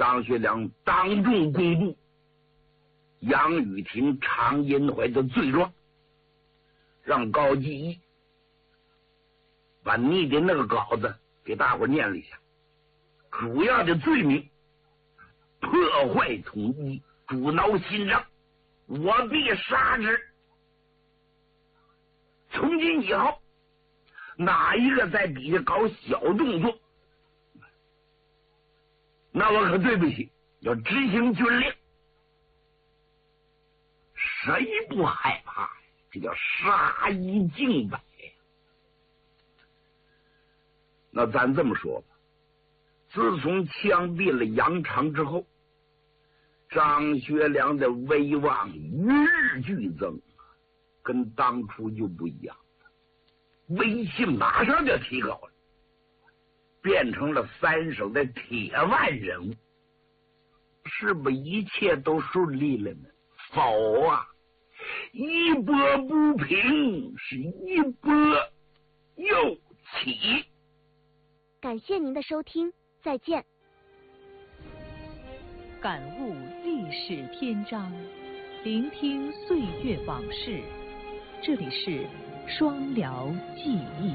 张学良当众公布杨雨婷、常银怀的罪状，让高继义把拟的那个稿子给大伙念了一下。主要的罪名：破坏统一，阻挠新政，我必杀之。从今以后，哪一个在底下搞小动作，那我可对不起，要执行军令。谁不害怕？这叫杀一儆百。那咱这么说吧，自从枪毙了杨常之后，张学良的威望与日俱增，跟当初就不一样了，威信马上就提高了，变成了三省的铁腕人物。是不是一切都顺利了呢？否啊，一波不平，是一波又起。 感谢您的收听，再见。 感悟历史篇章，聆听岁月往事。这里是双聊记忆。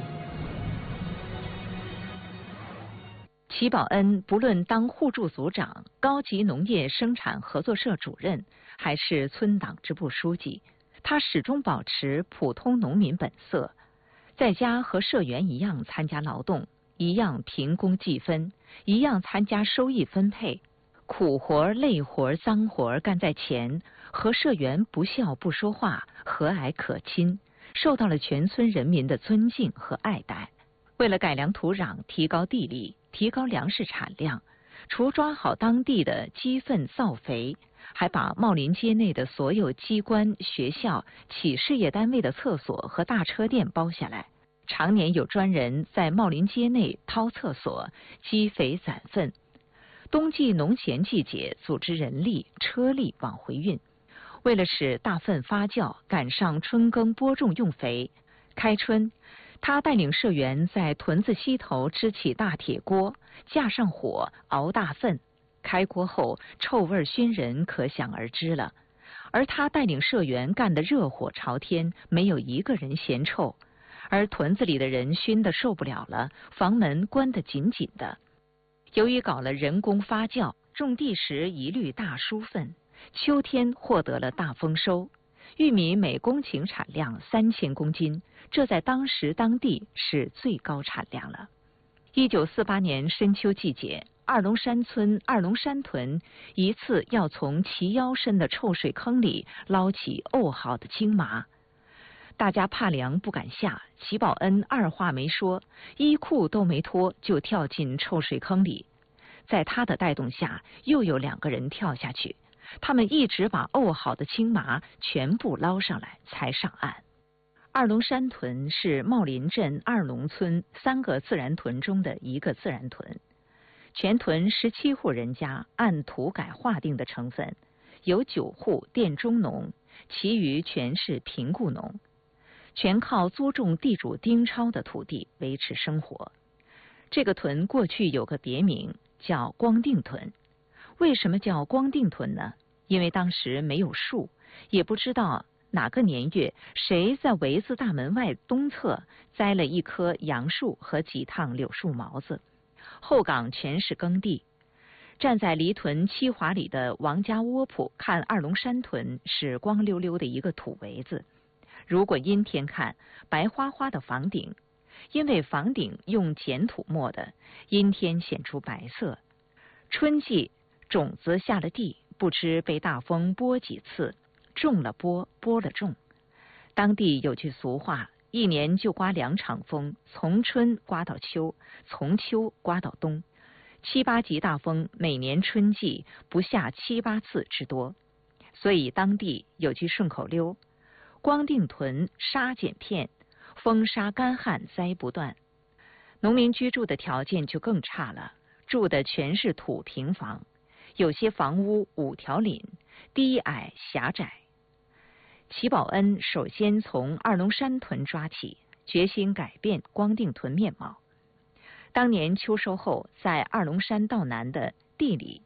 齐宝恩不论当互助组长、高级农业生产合作社主任，还是村党支部书记，他始终保持普通农民本色，在家和社员一样参加劳动，一样凭工计分，一样参加收益分配，苦活、累活、脏活干在前，和社员不笑不说话，和蔼可亲，受到了全村人民的尊敬和爱戴。为了改良土壤、提高地力、提高粮食产量，除抓好当地的鸡粪造肥，还把茂林街内的所有机关、学校、企事业单位的厕所和大车店包下来，常年有专人在茂林街内掏厕所、积肥攒粪。冬季农闲季节，组织人力、车力往回运。为了使大粪发酵，赶上春耕播种用肥，开春，他带领社员在屯子溪头支起大铁锅，架上火熬大粪。开锅后，臭味熏人，可想而知了。而他带领社员干得热火朝天，没有一个人嫌臭。而屯子里的人熏得受不了了，房门关得紧紧的。由于搞了人工发酵，种地时一律大疏粪，秋天获得了大丰收。玉米每公顷产量3000公斤，这在当时当地是最高产量了。1948年深秋季节，二龙山村二龙山屯一次要从齐腰深的臭水坑里捞起沤好的青麻，大家怕凉不敢下，齐宝恩二话没说，衣裤都没脱就跳进臭水坑里。在他的带动下，又有2个人跳下去，他们一直把沤好的青麻全部捞上来才上岸。二龙山屯是茂林镇二龙村3个自然屯中的一个自然屯，全屯17户人家按土改划定的成分，有9户佃中农，其余全是贫雇农，全靠租种地主丁超的土地维持生活。这个屯过去有个别名叫光腚屯。为什么叫光腚屯呢？因为当时没有树，也不知道哪个年月谁在围子大门外东侧栽了一棵杨树和几趟柳树苗子，后岗全是耕地。站在离屯7华里的王家窝铺看二龙山屯是光溜溜的一个土围子，如果阴天看，白花花的房顶，因为房顶用碱土磨的，阴天显出白色。春季种子下了地，不知被大风拨几次，种了拨，拨了种。当地有句俗话，一年就刮2场风，从春刮到秋，从秋刮到冬。7、8级大风每年春季不下7、8次之多，所以当地有句顺口溜：光腚屯沙碱片，风沙干旱灾不断。农民居住的条件就更差了，住的全是土平房，有些房屋5条檩，低矮狭窄。齐宝恩首先从二龙山屯抓起，决心改变光腚屯面貌。当年秋收后，在二龙山道南的地里